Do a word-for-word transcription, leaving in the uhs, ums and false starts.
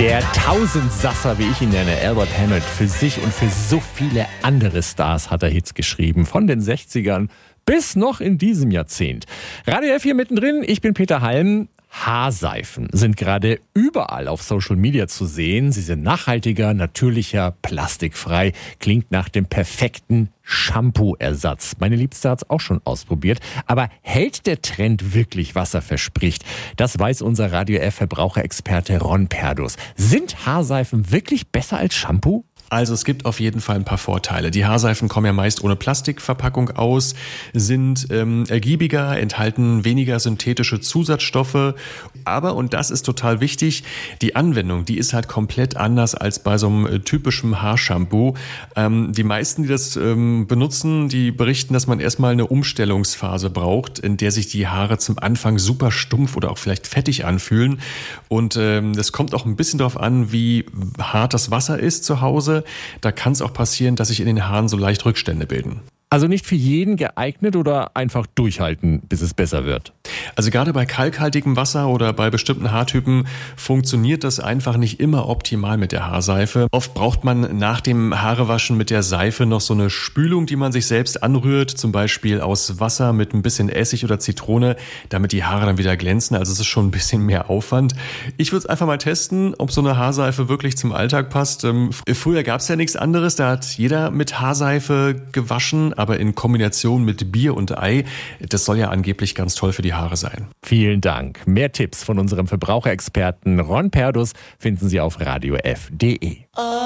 Der Tausendsasser, wie ich ihn nenne, Albert Hammond, für sich und für so viele andere Stars hat er Hits geschrieben. Von den sechzigern bis noch in diesem Jahrzehnt. Radio F hier mittendrin, ich bin Peter Halm. Haarseifen sind gerade überall auf Social Media zu sehen. Sie sind nachhaltiger, natürlicher, plastikfrei. Klingt nach dem perfekten Shampoo-Ersatz. Meine Liebste hat's auch schon ausprobiert. Aber hält der Trend wirklich, was er verspricht? Das weiß unser Radio F-Verbraucherexperte Ron Perdus. Sind Haarseifen wirklich besser als Shampoo? Also es gibt auf jeden Fall ein paar Vorteile. Die Haarseifen kommen ja meist ohne Plastikverpackung aus, sind ähm, ergiebiger, enthalten weniger synthetische Zusatzstoffe. Aber, und das ist total wichtig, die Anwendung, die ist halt komplett anders als bei so einem äh, typischen Haarshampoo. Ähm, die meisten, die das ähm, benutzen, die berichten, dass man erstmal eine Umstellungsphase braucht, in der sich die Haare zum Anfang super stumpf oder auch vielleicht fettig anfühlen. Und ähm, das kommt auch ein bisschen darauf an, wie hart das Wasser ist zu Hause. Da kann es auch passieren, dass sich in den Haaren so leicht Rückstände bilden. Also nicht für jeden geeignet oder einfach durchhalten, bis es besser wird? Also gerade bei kalkhaltigem Wasser oder bei bestimmten Haartypen funktioniert das einfach nicht immer optimal mit der Haarseife. Oft braucht man nach dem Haarewaschen mit der Seife noch so eine Spülung, die man sich selbst anrührt, zum Beispiel aus Wasser mit ein bisschen Essig oder Zitrone, damit die Haare dann wieder glänzen. Also es ist schon ein bisschen mehr Aufwand. Ich würde es einfach mal testen, ob so eine Haarseife wirklich zum Alltag passt. Früher gab es ja nichts anderes, da hat jeder mit Haarseife gewaschen, aber in Kombination mit Bier und Ei, das soll ja angeblich ganz toll für die Haare sein. Vielen Dank. Mehr Tipps von unserem Verbraucherexperten Ron Perdus finden Sie auf radio f punkt de.